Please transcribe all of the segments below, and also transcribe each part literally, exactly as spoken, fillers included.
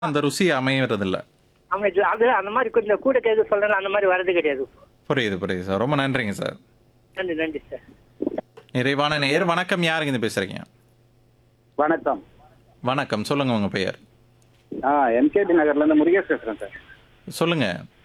அந்த ருசி அமையறதில்ல. அமைச்சு அது அந்த மாதிரி கொஞ்சம் கூட கேட்க சொல்றேன் அந்த மாதிரி வரது கிடையாது. புரியுது, புரியுது சார். ரொம்ப நன்றிங்க சார். நன்றி நன்றி சார். நிறைவான நேயர் வணக்கம். யாருங்க இது பேசுறீங்க? வணக்கம். வணக்கம். சொல்லுங்க உங்க பெயர். ஆ எம்கேடி நகர்ல இருந்து முருகேஷ் பேசுறேன் சார். சொல்லுங்க.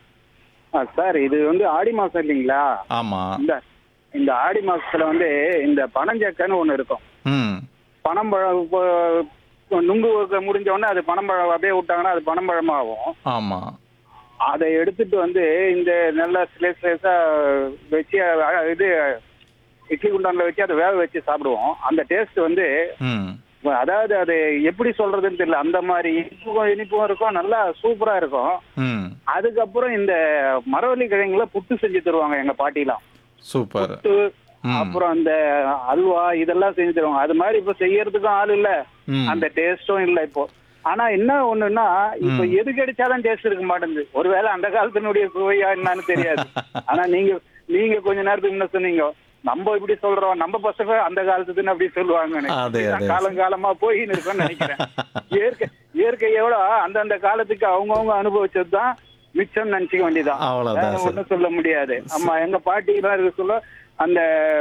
ஆ சார் இது வந்து ஆடி மாசம் இல்லைங்களா? ஆமா. இந்த இந்த ஆடி மாசத்துல வந்து இந்த பனஞ்சக்கன்னு ஒண்ணு இருக்கும். ம். பனம்பழம் இப்போ நுங்கு முடிஞ்ச உடனே அது பனம்பழம் அப்படியே விட்டாங்கன்னா அது பனம்பழமாகும். ஆமா. அதை எடுத்துட்டு வந்து இந்த நல்லா ஸ்லேஸ் ஸ்லேஸா வச்சு அ- இது இட்லி குண்டான்ல வச்சு அதை வேக வச்சு சாப்பிடுவோம். அந்த டேஸ்ட் வந்து ம். அதாவது அது எப்படி சொல்றதுன்னு தெரியல. அந்த மாதிரி இனிப்பும் இனிப்பும் இருக்கும், நல்லா சூப்பரா இருக்கும். ம். அதுக்கப்புறம் இந்த மரவள்ளி கிழங்குல புட்டு செஞ்சு தருவாங்க எங்க பாட்டிலாம். சூப்பர். புட்டு ம். அப்புறம் அந்த அல்வா இதெல்லாம் செஞ்சு தருவாங்க. அது மாதிரி இப்ப செய்யறதுக்கும் ஆள் இல்ல, ம். அந்த டேஸ்டும் இல்ல இப்போ. ஆனா என்ன ஒண்ணுன்னா இப்ப ம். எது கிடைச்சாலும் டேஸ்ட் இருக்க மாட்டேங்குது. ஒருவேளை அந்த காலத்தினுடைய சுவையா என்னன்னு தெரியாது. ஆனா நீங்க நீங்க கொஞ்ச நேரத்துக்கு முன்ன சொன்னீங்க நம்ம இப்படி சொல்றோம், நம்ம பசங்க அந்த காலத்துக்குன்னு அப்படி சொல்லுவாங்க. அதே, அதே. காலங்காலமா போயின்னு இருக்கும்னு நினைக்கிறேன். இயற்கை இயற்கையோட அந்தந்த காலத்துக்கு அவங்கவுங்க அனுபவிச்சதுதான் மிச்சம் நினைச்சுக்க வேண்டியதான். அவ்வளவுதான் வேற சார். ஒண்ணும் சொல்ல முடியாது. ஆமா எங்க பாட்டி எல்லாம் இருக்க சொல்ல அந்த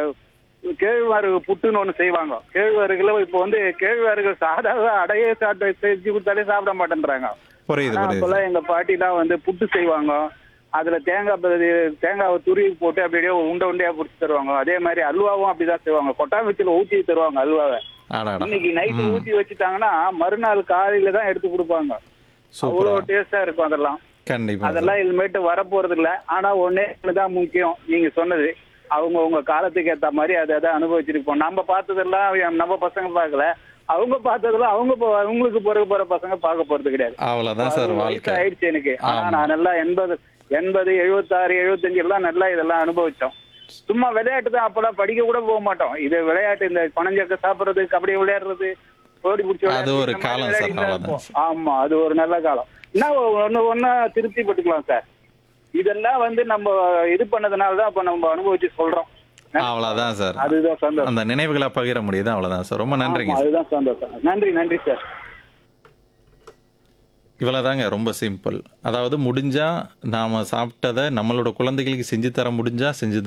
கேழ்வரகு புட்டுன்னு ஒண்ணு செய்வாங்க. கேழ்வரகுல இப்ப வந்து கேழ்வரகு சாதாவ அடையே சாப்பிட்டு செஞ்சு கொடுத்தாலே சாப்பிட மாட்டேன்றாங்க. புரியுது, ஆனா புரியுது அப்பெல்லாம் சார். எங்க பாட்டி தான் வந்து புட்டு செய்வாங்க. அதுல தேங்காய் ப- தேங்காவை துருவி போட்டு அப்படியே உண்டை உண்டையா பிடிச்சி தருவாங்க. அதே மாதிரி அல்வாவும் அப்படிதான் செய்வாங்க. கொட்டாங்குச்சியில ஊத்தி தருவாங்க அல்வாவை. அடடா. இன்னைக்கு நைட்டு ம். ஊத்தி வச்சுட்டாங்கன்னா மறுநாள் காலையில தான் எடுத்து கொடுப்பாங்க. சூப்பரா. அவ்வளவு டேஸ்டா இருக்கும் அதெல்லாம். கண்டிப்பா சார். அதெல்லாம் இனிமேட்டு வரப்போறது இல்ல. ஆனா ஒன்னே தான் முக்கியம், நீங்க சொன்னது அவங்க உங்க காலத்துக்கு ஏத்த மாதிரி அதை அதை அனுபவிச்சிருப்போம். நம்ம பார்த்ததெல்லாம் நம்ம பசங்க பார்க்கல, அவங்க பார்த்ததெல்லாம் அவங்க போ- அவங்களுக்கு பிறகு போற பசங்க பார்க்க போறது கிடையாது. அவ்வளவுதான் சார் அது வாழ்க்கை. வயசு ஆயிடுச்சு எனக்கு. ஆனா ஆமா. நான் நல்லா எண்பது எண்பது எழுபத்தாறு எழுபத்தஞ்சு எல்லாம் நல்லா இதெல்லாம் அனுபவிச்சோம். சும்மா விளையாட்டு தான். அப்பெல்லாம் படிக்க கூட போக மாட்டோம். இது விளையாட்டு, இந்த பனஞ்சக்க சாப்பிடுறது, கபடி விளையாடுறது, ஓடி பிடிச்சி அது ஒரு காலம் சார், அவ்வளவுதான் சார். ஆமா அது ஒரு நல்ல காலம். என்ன ஒண்ணு ஒண்ணா திருப்தி பட்டுக்கலாம் சார். இதெல்லாம் வந்து நம்ம இது பண்ணதுனால தான் இப்ப நம்ம அனுபவிச்சு சொல்றோம். அவ்வளவுதான் சார். அதுதான் சந்தோஷம். அந்த நினைவுகளை பகிர முடியுது. அவ்வளவுதான் சார். ரொம்ப நன்றிங்க ஆமா, சார். அதுதான் சந்தோஷம். நன்றி நன்றி சார். இவ்வளவுதாங்க. ரொம்ப சிம்பிள். அதாவது முடிஞ்சா நாம சாப்பிட்டதை நம்மளோட குழந்தைகளுக்கு செஞ்சு தர முடிஞ்சா செஞ்சு